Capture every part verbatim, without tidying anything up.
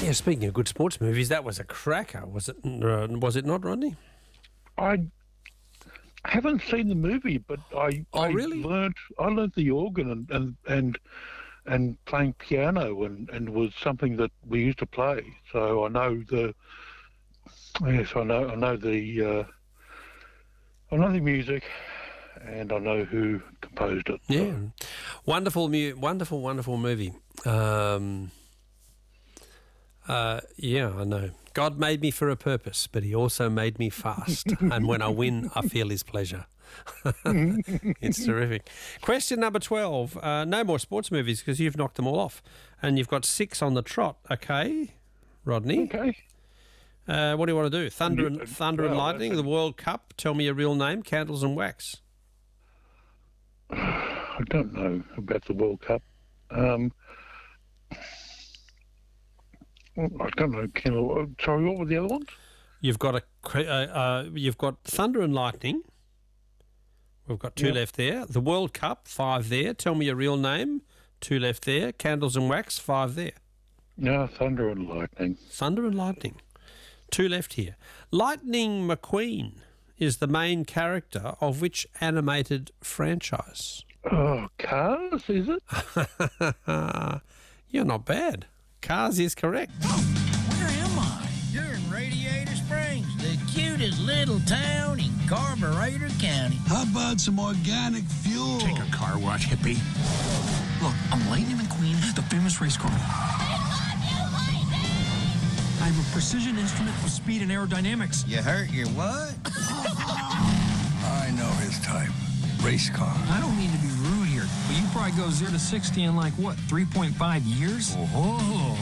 Yeah, speaking of good sports movies, that was a cracker, was it? Uh, was it not, Rodney? I haven't seen the movie, but I Oh, I really? learnt I learnt the organ and and and, and playing piano and, and was something that we used to play. So I know the yes, I know I know the uh, I know the music, and I know who composed it. Yeah, So. wonderful, mu- wonderful, wonderful movie. Um, uh, yeah, I know. God made me for a purpose, but He also made me fast. And when I win, I feel His pleasure. It's terrific. Question number twelve. Uh, no more sports movies because you've knocked them all off, and you've got six on the trot. Okay, Rodney. Okay. Uh, what do you want to do? Thunder and Thunder and Well, Lightning, that's the a- World Cup. Tell me your real name. Candles and Wax. I don't know about the World Cup. Um, I don't know. Can I, sorry, what were the other ones? You've got a cre- uh, uh, you've got Thunder and Lightning. We've got two Yep. left there. The World Cup, five there. Tell me your real name. Two left there. Candles and Wax, five there. No, Thunder and Lightning. Thunder and Lightning. Two left here. Lightning McQueen is the main character of which animated franchise? Oh, Cars, is it? You're not bad. Cars is correct. Where am I? You're in Radiator Springs, the cutest little town in Carburetor County. How about some organic fuel? Take a car wash, hippie. Look, I'm Lightning McQueen, the famous race car. I'm a precision instrument of speed and aerodynamics. You hurt your what? I know his type. Race car. I don't mean to be rude here, but you probably go zero to sixty in like, what, three point five years? Oh.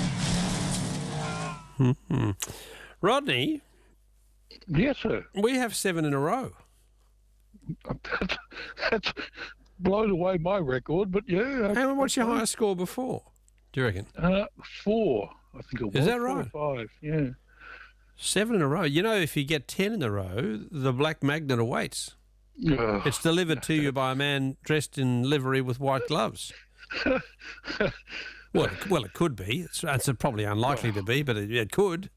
Rodney, Yes, sir. we have seven in a row. That's, that's blown away my record, but yeah. Hey, what's your highest score before? Do you reckon? Uh, four, I think it was. Is that Four or right? Five, yeah. Seven in a row. You know, if you get ten in a row, the black magnet awaits. Ugh. It's delivered to you by a man dressed in livery with white gloves. Well, it, well, it could be. It's, it's probably unlikely to be, but it, it could.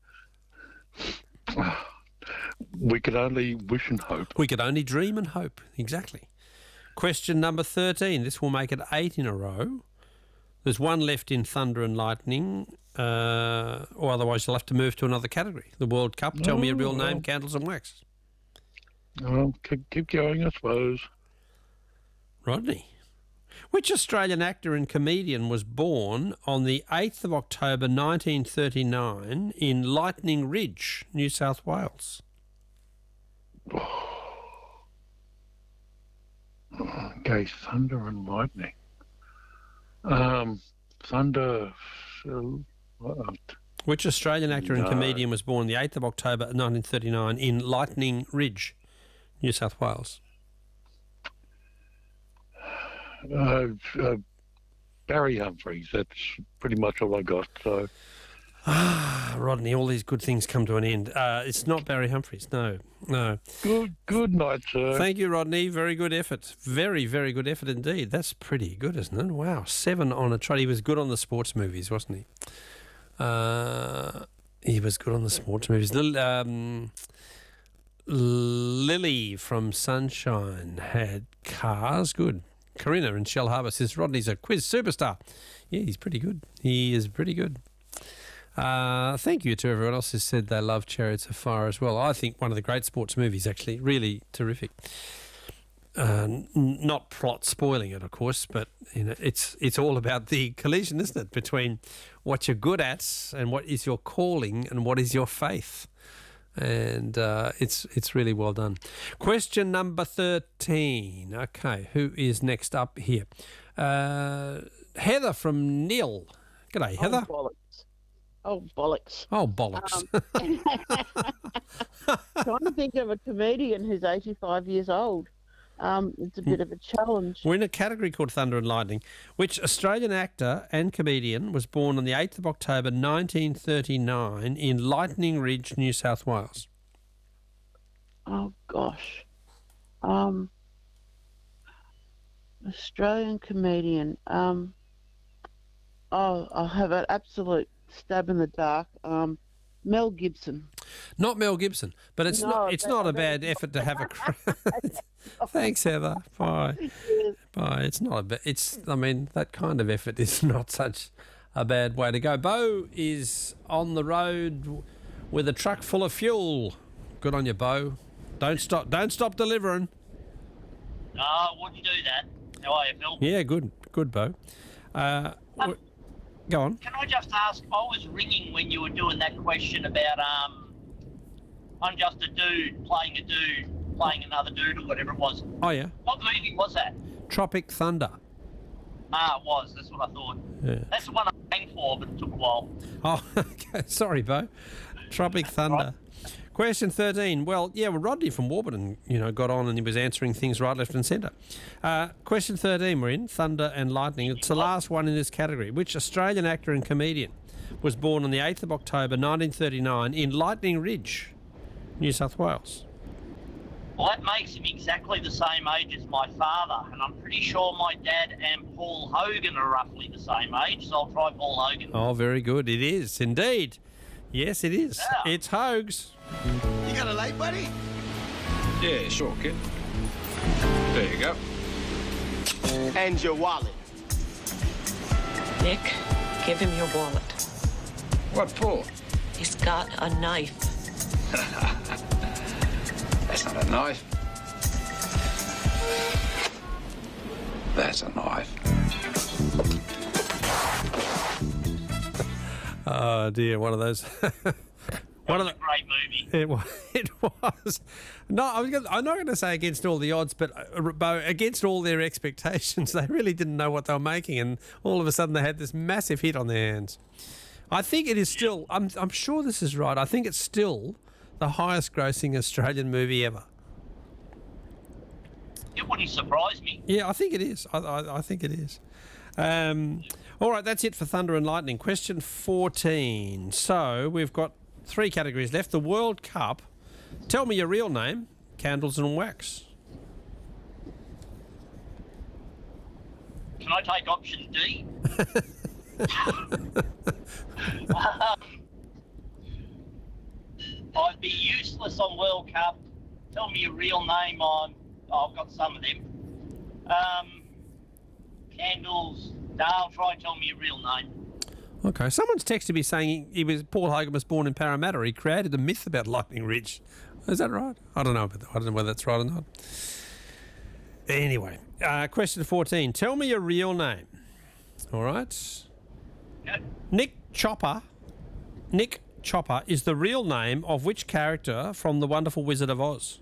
We can only wish and hope. We could only dream and hope. Exactly. Question number thirteen. This will make it eight in a row. There's one left in Thunder and Lightning, uh, or otherwise you'll have to move to another category. The World Cup. Tell me your real Oh, name. well. Candles and Wax. Well, keep, keep going, I suppose. Rodney. Which Australian actor and comedian was born on the eighth of October nineteen thirty-nine in Lightning Ridge, New South Wales? Okay, Thunder and Lightning. Um, Thunder. Uh, what? Which Australian actor and No. comedian was born the eighth of October nineteen thirty-nine in Lightning Ridge, New South Wales? Uh, uh, Barry Humphries. That's pretty much all I got. So Ah, Rodney, all these good things come to an end. Uh, it's not Barry Humphries, no, no. good, good night, sir. Thank you, Rodney. Very good effort. Very, very good effort indeed. That's pretty good, isn't it? Wow, seven on a trot. He was good on the sports movies, wasn't he? Uh, he was good on the sports movies. Lil- um, Lily from Sunshine had Cars. Good. Corinna in Shell Harbour says Rodney's a quiz superstar. Yeah, he's pretty good. He is pretty good. Uh, thank you to everyone else who said they love Chariots of Fire as well. I think one of the great sports movies, actually. Really terrific. Uh, n- not plot spoiling it, of course, but you know, it's it's all about the collision, isn't it, between what you're good at and what is your calling and what is your faith. And uh, it's it's really well done. Question number thirteen. Okay, who is next up here? Uh, Heather from Nil. G'day, Heather. Oh, bollocks. Oh, bollocks. Oh, bollocks. Um, trying to think of a comedian who's eighty-five years old. Um, it's a bit of a challenge. We're in a category called Thunder and Lightning. Which Australian actor and comedian was born on the eighth of October nineteen thirty-nine in Lightning Ridge, New South Wales? Oh, gosh. Um, Australian comedian. Um, oh, I have an absolute stab in the dark. Um, Mel Gibson. Not Mel Gibson, but it's No, not. It's that- not a that- bad effort to have a. Cr- Thanks, Heather. Bye. Yes. Bye. It's not a. Ba- it's. I mean, that kind of effort is not such a bad way to go. Bo is on the road w- with a truck full of fuel. Good on you, Bo. Don't stop. Don't stop delivering. No, I wouldn't do that. How are you, Phil? Yeah, good. Good, Bo. Uh, w- go on. Can I just ask, I was ringing when you were doing that question about, um, I'm just a dude playing a dude, playing another dude or whatever it was. Oh yeah. What movie was that? Tropic Thunder. Ah, it was. That's what I thought. Yeah. That's the one I rang for, but it took a while. Oh, okay. Sorry, Bo. Tropic Thunder. Question thirteen. Well, yeah, well, Rodney from Warburton, you know, got on and he was answering things right, left and centre. Uh, question thirteen, we're in, Thunder and Lightning. It's the last one in this category. Which Australian actor and comedian was born on the eighth of October nineteen thirty-nine in Lightning Ridge, New South Wales? Well, that makes him exactly the same age as my father, and I'm pretty sure my dad and Paul Hogan are roughly the same age, so I'll try Paul Hogan. Oh, very good. It is, indeed. Yes, it is. Yeah. It's Hogs. You got a light, buddy? Yeah, sure, kid. There you go. And your wallet. Nick, give him your wallet. What for? He's got a knife. That's not a knife. That's a knife. Oh, dear, one of those. One of the, Great movie. It was. It was. No, I was gonna, I'm not going to say against all the odds, but uh, Bo, against all their expectations, they really didn't know what they were making, and all of a sudden they had this massive hit on their hands. I think it is still. I'm. I'm sure this is right. I think it's still the highest-grossing Australian movie ever. It wouldn't surprise me. Yeah, I think it is. I, I, I think it is. Um, all right, that's it for Thunder and Lightning. Question fourteen. So we've got three categories left. The World Cup. Tell me your real name. Candles and wax. Can I take option D? um, I'd be useless on World Cup. Tell me your real name. I'm, oh, I've got some of them. Um, Candles. No, I'll try and tell me your real name. Okay, someone's texted me saying he, he was Paul Hogan was born in Parramatta. He created a myth about Lightning Ridge. Is that right? I don't know, but I don't know whether that's right or not. Anyway, uh, question fourteen. Tell me your real name. All right. Okay. Nick Chopper. Nick Chopper is the real name of which character from The Wonderful Wizard of Oz?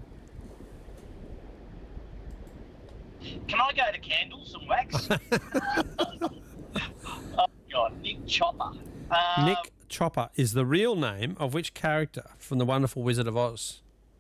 Can I go to Candles and Wax? Oh, God, Nick Chopper. Um, Nick Chopper is the real name of which character from The Wonderful Wizard of Oz?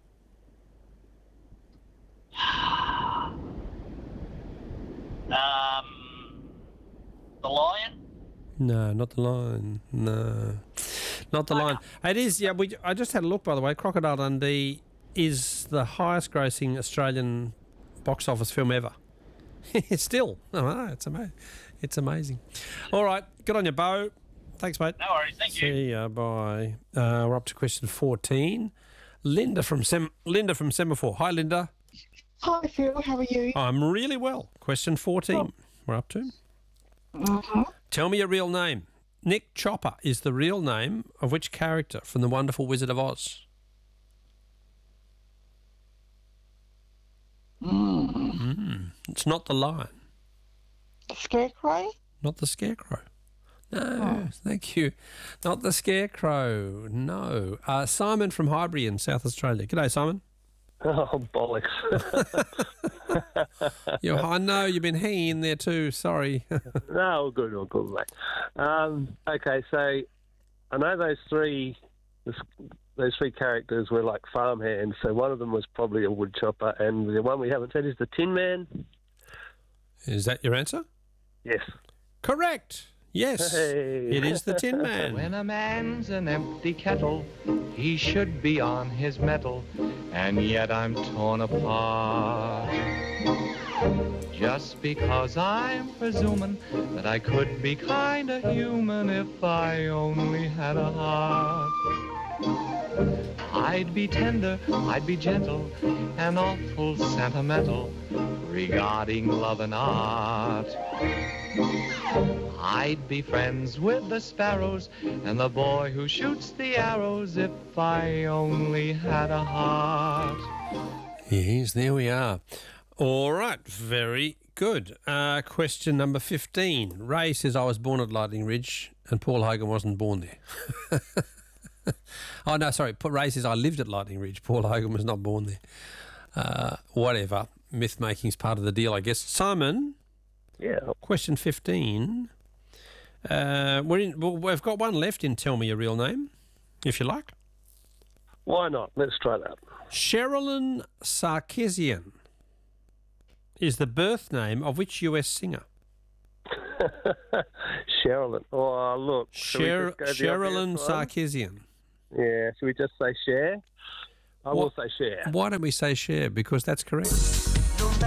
Um, the Lion? No, not the Lion. No, not the Lion. It is. Yeah, we. I just had a look, by the way. Crocodile Dundee is the highest-grossing Australian box office film ever. Still, oh, no, it's amazing. It's amazing. All right, good on you, Bo. Thanks, mate. No worries, thank you. See ya. Bye. Uh, we're up to question fourteen. Linda from Sem- Linda from Semaphore. Hi, Linda. Hi, Phil. How are you? I'm really well. Question fourteen. We're up to. Uh-huh. Tell me your real name. Nick Chopper is the real name of which character from The Wonderful Wizard of Oz? Mm. Mm. It's not the Lion. The Scarecrow? Not the Scarecrow. No, Oh. thank you. Not the Scarecrow. No. Uh, Simon from Highbury in South Australia. G'day, Simon. Oh, bollocks. you, I know you've been hanging in there too. Sorry. No, all good, all good, mate. Um, okay, so I know those three, those three characters were like farmhands. So one of them was probably a wood chopper, and the one we haven't said is the Tin Man. Is that your answer? Yes. Correct. Yes. Hey. It is the Tin Man. When a man's an empty kettle, he should be on his mettle, and yet I'm torn apart. Just because I'm presuming that I could be kinda human if I only had a heart. I'd be tender, I'd be gentle, and awful sentimental regarding love and art. I'd be friends with the sparrows and the boy who shoots the arrows if I only had a heart. Yes, there we are. All right, very good. Uh, question number fifteen. Ray says, I was born at Lightning Ridge and Paul Hogan wasn't born there. Oh, no, sorry. Ray says, I lived at Lightning Ridge. Paul Hogan was not born there. Uh, whatever. Myth-making's part of the deal, I guess. Simon? Yeah. Question fifteen. Uh, we're in, well, we've got one left in Tell Me Your Real Name, if you like. Why not? Let's try that. Sherilyn Sarkisian is the birth name of which U S singer? Sherilyn. Oh, look. Sher- Sherilyn Sarkisian. Yeah, should we just say Cher? I What? will say Cher. Why don't we say Cher? Because that's correct.